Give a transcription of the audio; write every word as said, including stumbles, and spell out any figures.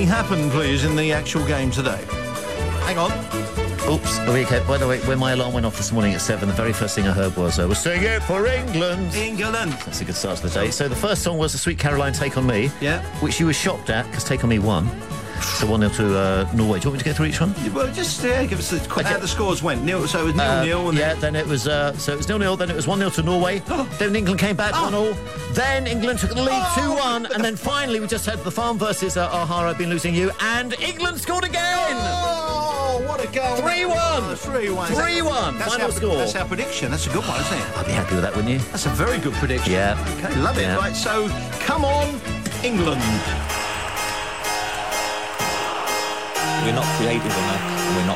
anything happen, please, in the actual game today? Hang on. Oops. Okay, by the way, when my alarm went off this morning at seven, the very first thing I heard was, I was sing it for England. England. That's a good start to the day. So the first song was the Sweet Caroline, Take On Me. Yeah. Which you were shocked at, because Take On Me won. So one nil to uh, Norway. Do you want me to go through each one? Well, just uh, give us the, Okay. how the scores went. Nil, so it was nil Uh, nil. And yeah, then it was uh, so it was nil nil. Then it was one nil to Norway. Then England came back one all. Then England took the lead two one, and then finally we just had the Farm versus uh, O'Hara. I've been losing you, and England scored again. Oh, what a goal! three one. three one. three one. That's Final our, score. That's our prediction. That's a good one, isn't it? I'd be happy with that, wouldn't you? That's a very good prediction. Yeah. Okay, love it. Yeah. Right, so come on, England. We're not creative enough. We're not